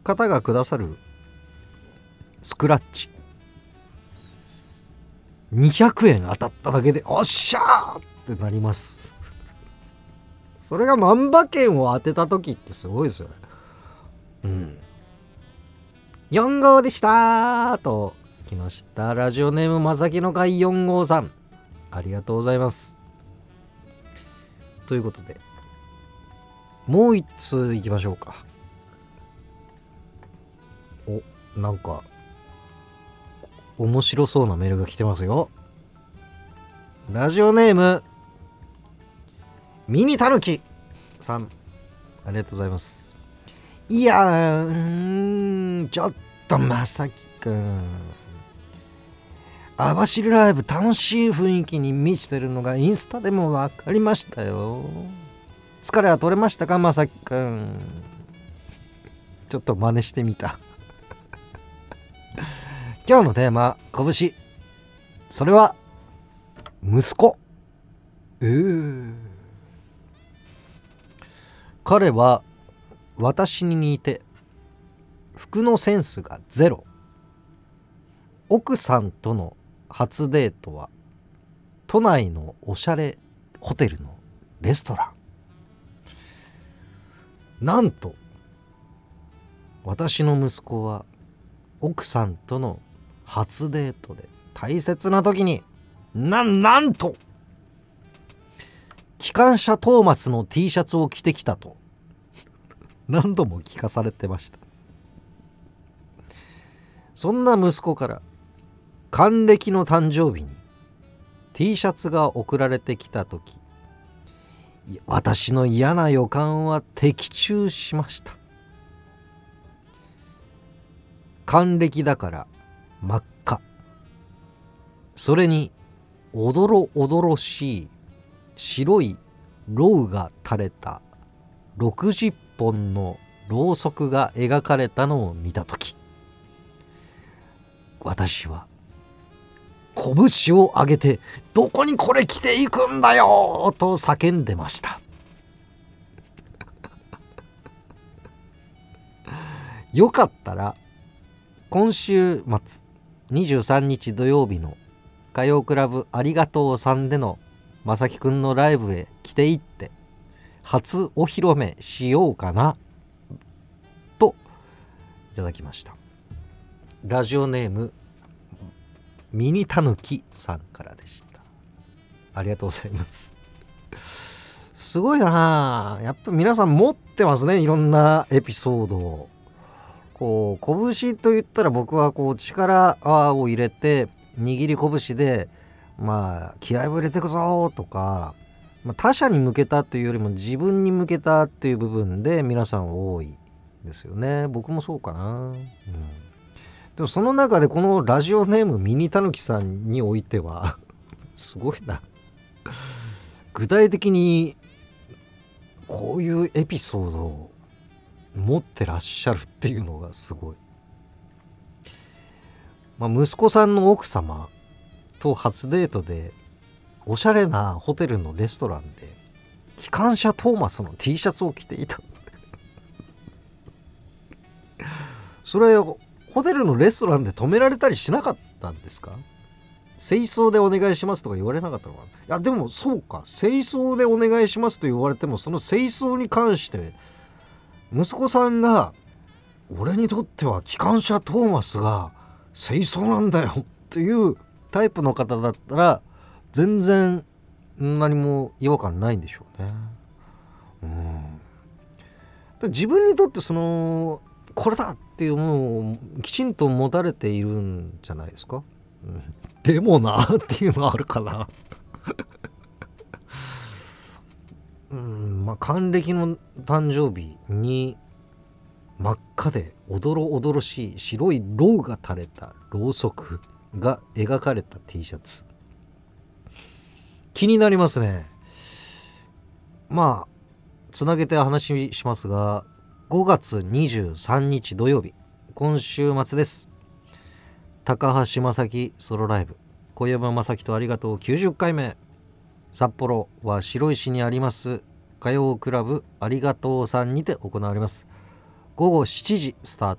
方がくださるスクラッチ200円当たっただけでおっしゃーってなりますそれが万馬券を当てた時ってすごいですよね。4号でしたーと来ました。ラジオネームまさきの会4号さん、ありがとうございます。ということでもう一通いきましょうか。なんか面白そうなメールが来てますよ。ラジオネームミニタヌキさん、ありがとうございます。いやー、ちょっとまさきくん、網走ライブ楽しい雰囲気に満ちてるのがインスタでも分かりましたよ。疲れは取れましたかまさきくん。ちょっと真似してみた今日のテーマ、拳。それは息子。彼は私に似て服のセンスがゼロ。奥さんとの初デートは都内のおしゃれホテルのレストラン。なんと私の息子は奥さんとの初デートで大切な時になんと機関車トーマスの T シャツを着てきたと何度も聞かされてました。そんな息子から還暦の誕生日に T シャツが送られてきた時、私の嫌な予感は的中しました。還暦だから真っ赤、それにおどろおどろしい白いろうが垂れた60本のろうそくが描かれたのを見たとき、私は拳を上げてどこにこれ着ていくんだよと叫んでましたよかったら今週末23日土曜日の歌謡クラブありがとうさんでのまさきくんのライブへ来ていって初お披露目しようかなといただきました。ラジオネームミニタヌキさんからでした。ありがとうございます。すごいな、やっぱ皆さん持ってますね、いろんなエピソードを。こう拳と言ったら僕はこう力を入れて握り拳で気合を入れてくぞとか、他者に向けたというよりも自分に向けたっていう部分で皆さん多いですよね。僕もそうかな。でもその中でこのラジオネームミニタヌキさんにおいてはすごいな、具体的にこういうエピソードを持ってらっしゃるっていうのがすごい。息子さんの奥様と初デートでおしゃれなホテルのレストランで機関車トーマスの T シャツを着ていたそれホテルのレストランで止められたりしなかったんですか？清掃でお願いしますとか言われなかったのかな。いやでもそうか、清掃でお願いしますと言われてもその清掃に関して息子さんが俺にとっては機関車トーマスが清掃なんだよっていうタイプの方だったら全然何も違和感ないんでしょうね。自分にとってこれだっていうものをきちんと持たれているんじゃないですか。でもなっていうのはあるかな還暦の誕生日に真っ赤でおどろおどろしい白いろうが垂れたろうそくが描かれた T シャツ、気になりますね。つなげて話しますが、5月23日土曜日、今週末です。高橋正樹ソロライブ小山正樹とありがとう90回目、札幌は白石にあります歌謡クラブありがとうさんにて行われます。午後7時スター